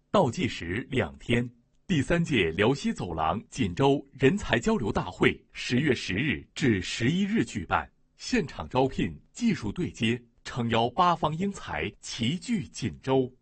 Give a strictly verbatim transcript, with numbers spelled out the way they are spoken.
倒计时两天，第三届辽西走廊锦州人才交流大会十月十日至十一日举办，现场招聘，技术对接，诚邀八方英才齐聚锦州。